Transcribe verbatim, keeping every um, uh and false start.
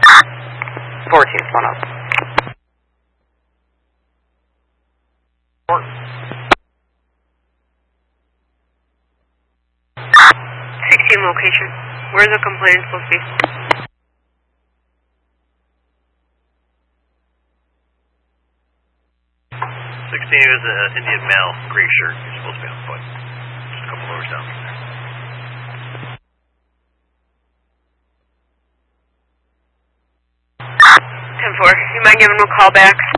fourteen, one up. sixteen location. Where's the complainant supposed to be? sixteen is an Indian male, gray shirt. He's supposed to be on foot. Just a couple doors down from there. ten four. You mind giving him a call back